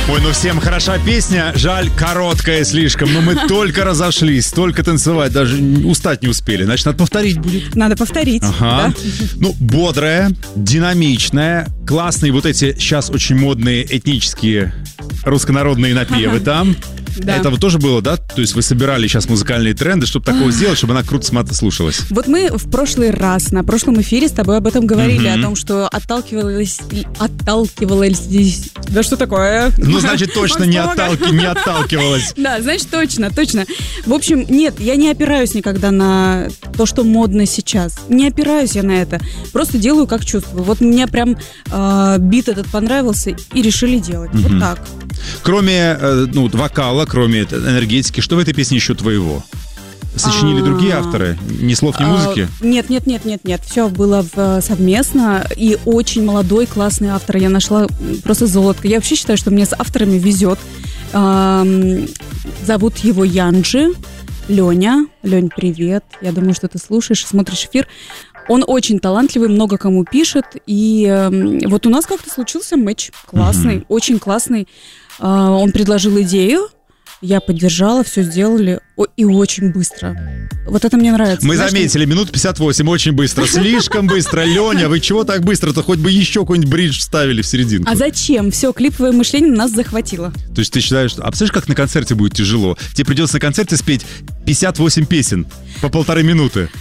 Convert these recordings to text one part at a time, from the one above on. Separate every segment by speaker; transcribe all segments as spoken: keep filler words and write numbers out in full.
Speaker 1: Ой, ну всем хороша песня, жаль, короткая слишком, но мы только разошлись, только танцевать, даже устать не успели. Значит, надо повторить будет.
Speaker 2: Надо повторить.
Speaker 1: Ага.
Speaker 2: Да?
Speaker 1: Ну, бодрая, динамичная, классные вот эти сейчас очень модные этнические руссконародные напевы там.
Speaker 2: Да.
Speaker 1: Это вот тоже было, да? То есть вы собирали сейчас музыкальные тренды, чтобы такого сделать, чтобы она круто слушалась?
Speaker 2: Вот мы в прошлый раз, на прошлом эфире с тобой об этом говорили, mm-hmm. о том, что отталкивалась... Отталкивалась здесь... Да что такое?
Speaker 1: Ну, значит, точно не, отталки, не отталкивалась.
Speaker 2: Да, значит, точно, точно. В общем, нет, я не опираюсь никогда на то, что модно сейчас. Не опираюсь я на это. Просто делаю, как чувствую. Вот мне прям э, бит этот понравился, и решили делать. Mm-hmm. Вот так.
Speaker 1: Кроме э, ну, вокала, кроме энергетики, что в этой песне еще твоего? Сочинили А-а-а. другие авторы? Ни слов, ни музыки?
Speaker 2: А, нет, нет, нет, нет, нет. Все было в, совместно. И очень молодой, классный автор. Я нашла просто золото. Я вообще считаю, что мне с авторами везет. А, зовут его Янджи. Леня. Лень, привет. Я думаю, что ты слушаешь, смотришь эфир. Он очень талантливый, много кому пишет. И э, вот у нас как-то случился матч. Классный, mm-hmm. очень классный. Э, он предложил идею. Я поддержала, все сделали о, и очень быстро. Вот это мне нравится.
Speaker 1: Мы
Speaker 2: Знаешь,
Speaker 1: заметили, минут пятьдесят восемь, очень быстро. Слишком быстро. Леня, вы чего так быстро-то? Хоть бы еще какой-нибудь бридж вставили в серединку.
Speaker 2: А зачем? Все, клиповое мышление нас захватило.
Speaker 1: То есть ты считаешь, что... А представляешь, как на концерте будет тяжело? Тебе придется на концерте спеть пятьдесят восемь песен по полторы минуты.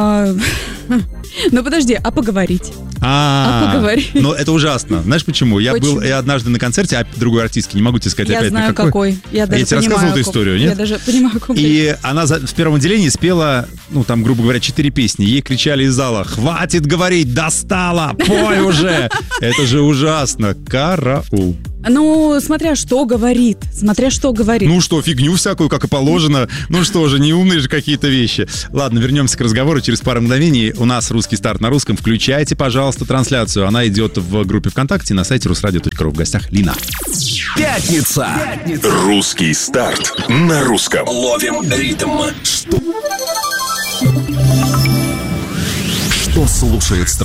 Speaker 2: Ну подожди, а поговорить?
Speaker 1: А
Speaker 2: поговорить?
Speaker 1: Но это ужасно. Знаешь почему? Я был однажды на концерте, а другой артистки, не могу тебе сказать опять на какой.
Speaker 2: Я знаю какой.
Speaker 1: Я тебе рассказывал эту историю, нет?
Speaker 2: Я даже понимаю, какой.
Speaker 1: И она в первом отделении спела, ну там, грубо говоря, четыре песни. Ей кричали из зала: «Хватит говорить, достала, пой уже!» Это же ужасно. Караул.
Speaker 2: Ну, смотря что говорит, смотря что говорит.
Speaker 1: Ну что, фигню всякую, как и положено. Ну что же, неумные же какие-то вещи. Ладно, вернемся к разговору через пару мгновений. У нас «Русский старт» на русском. Включайте, пожалуйста, трансляцию. Она идет в группе ВКонтакте на сайте русрадио точка ру. В гостях Лина.
Speaker 3: Пятница. Пятница. «Русский старт» на русском. Ловим ритм. Что? Что слушает страна?